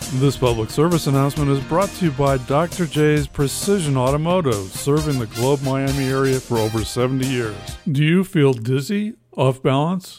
This public service announcement is brought to you by Dr. J's Precision Automotive, serving the Globe Miami area for over 70 years. Do you feel dizzy, off balance,